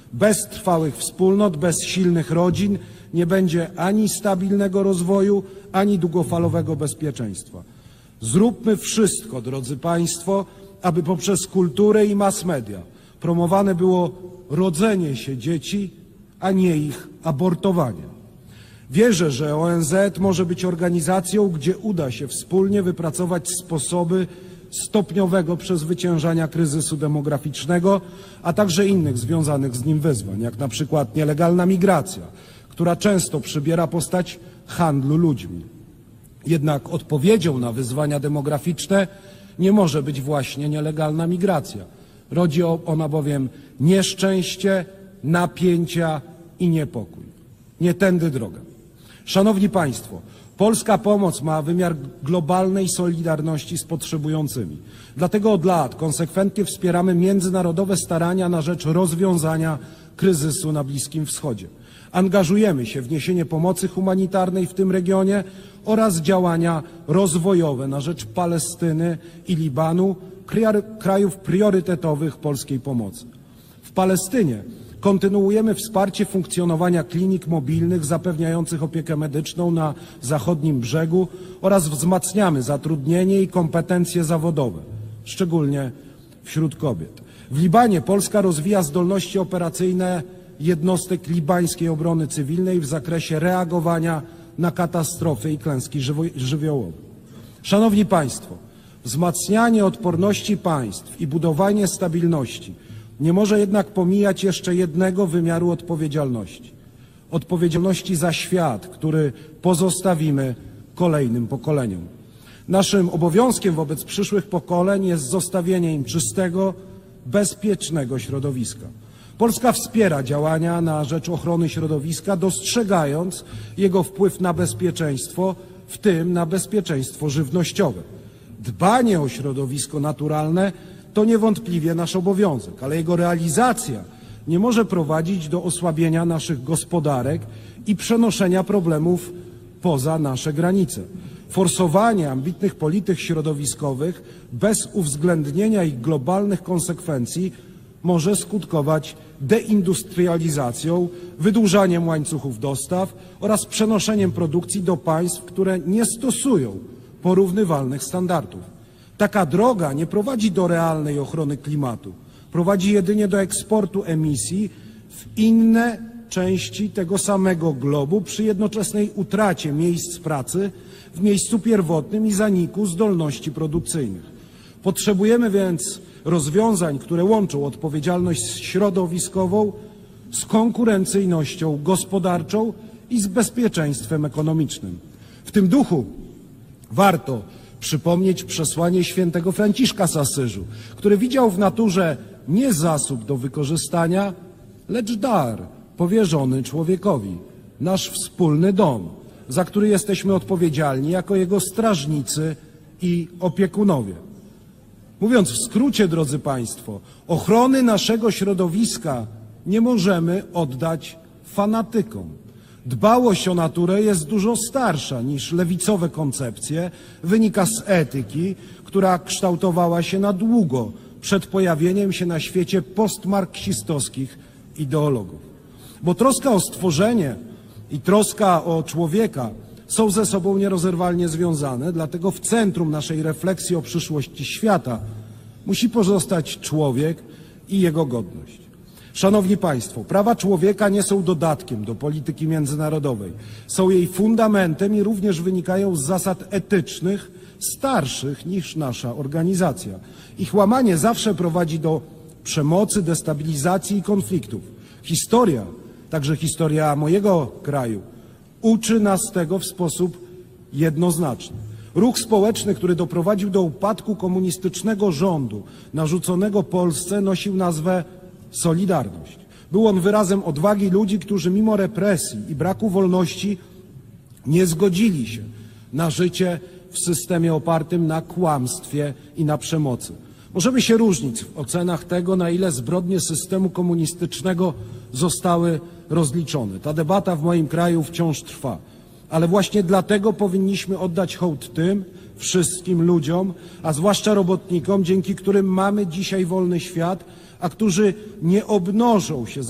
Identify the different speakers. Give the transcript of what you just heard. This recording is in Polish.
Speaker 1: Bez trwałych wspólnot, bez silnych rodzin nie będzie ani stabilnego rozwoju, ani długofalowego bezpieczeństwa. Zróbmy wszystko, drodzy Państwo, aby poprzez kulturę i mass media promowane było rodzenie się dzieci, a nie ich abortowanie. Wierzę, że ONZ może być organizacją, gdzie uda się wspólnie wypracować sposoby stopniowego przezwyciężania kryzysu demograficznego, a także innych związanych z nim wyzwań, jak na przykład nielegalna migracja, która często przybiera postać handlu ludźmi. Jednak odpowiedzią na wyzwania demograficzne nie może być właśnie nielegalna migracja. Rodzi ona bowiem nieszczęście, napięcia i niepokój. Nie tędy droga. Szanowni Państwo, polska pomoc ma wymiar globalnej solidarności z potrzebującymi. Dlatego od lat konsekwentnie wspieramy międzynarodowe starania na rzecz rozwiązania kryzysu na Bliskim Wschodzie. Angażujemy się w niesienie pomocy humanitarnej w tym regionie oraz działania rozwojowe na rzecz Palestyny i Libanu, krajów priorytetowych polskiej pomocy. W Palestynie kontynuujemy wsparcie funkcjonowania klinik mobilnych zapewniających opiekę medyczną na zachodnim brzegu oraz wzmacniamy zatrudnienie i kompetencje zawodowe, szczególnie wśród kobiet. W Libanie Polska rozwija zdolności operacyjne jednostek libańskiej obrony cywilnej w zakresie reagowania na katastrofy i klęski żywiołowe. Szanowni Państwo, wzmacnianie odporności państw i budowanie stabilności nie może jednak pomijać jeszcze jednego wymiaru odpowiedzialności. Odpowiedzialności za świat, który pozostawimy kolejnym pokoleniom. Naszym obowiązkiem wobec przyszłych pokoleń jest zostawienie im czystego, bezpiecznego środowiska. Polska wspiera działania na rzecz ochrony środowiska, dostrzegając jego wpływ na bezpieczeństwo, w tym na bezpieczeństwo żywnościowe. Dbanie o środowisko naturalne to niewątpliwie nasz obowiązek, ale jego realizacja nie może prowadzić do osłabienia naszych gospodarek i przenoszenia problemów poza nasze granice. Forsowanie ambitnych polityk środowiskowych bez uwzględnienia ich globalnych konsekwencji może skutkować deindustrializacją, wydłużaniem łańcuchów dostaw oraz przenoszeniem produkcji do państw, które nie stosują porównywalnych standardów. Taka droga nie prowadzi do realnej ochrony klimatu, prowadzi jedynie do eksportu emisji w inne części tego samego globu przy jednoczesnej utracie miejsc pracy w miejscu pierwotnym i zaniku zdolności produkcyjnych. Potrzebujemy więc rozwiązań, które łączą odpowiedzialność środowiskową z konkurencyjnością gospodarczą i z bezpieczeństwem ekonomicznym. W tym duchu warto przypomnieć przesłanie świętego Franciszka z Asyżu, który widział w naturze nie zasób do wykorzystania, lecz dar powierzony człowiekowi, nasz wspólny dom, za który jesteśmy odpowiedzialni jako jego strażnicy i opiekunowie. Mówiąc w skrócie, drodzy Państwo, ochrony naszego środowiska nie możemy oddać fanatykom. Dbałość o naturę jest dużo starsza niż lewicowe koncepcje, wynika z etyki, która kształtowała się na długo przed pojawieniem się na świecie postmarksistowskich ideologów. Bo troska o stworzenie i troska o człowieka są ze sobą nierozerwalnie związane, dlatego w centrum naszej refleksji o przyszłości świata musi pozostać człowiek i jego godność. Szanowni Państwo, prawa człowieka nie są dodatkiem do polityki międzynarodowej. Są jej fundamentem i również wynikają z zasad etycznych starszych niż nasza organizacja. Ich łamanie zawsze prowadzi do przemocy, destabilizacji i konfliktów. Historia, także historia mojego kraju, uczy nas tego w sposób jednoznaczny. Ruch społeczny, który doprowadził do upadku komunistycznego rządu narzuconego Polsce, nosił nazwę Solidarność. Był on wyrazem odwagi ludzi, którzy mimo represji i braku wolności nie zgodzili się na życie w systemie opartym na kłamstwie i na przemocy. Możemy się różnić w ocenach tego, na ile zbrodnie systemu komunistycznego zostały rozliczone. Ta debata w moim kraju wciąż trwa, ale właśnie dlatego powinniśmy oddać hołd tym wszystkim ludziom, a zwłaszcza robotnikom, dzięki którym mamy dzisiaj wolny świat, a którzy nie obnożą się